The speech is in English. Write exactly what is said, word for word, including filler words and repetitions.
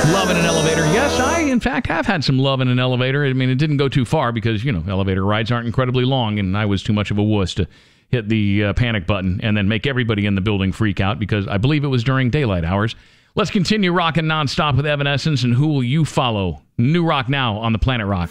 Love in an elevator. Yes, I, in fact, have had some love in an elevator. I mean, it didn't go too far because, you know, elevator rides aren't incredibly long, and I was too much of a wuss to hit the uh, panic button and then make everybody in the building freak out because I believe it was during daylight hours. Let's continue rocking nonstop with Evanescence, and who will you follow? New rock now on the Planet Rock.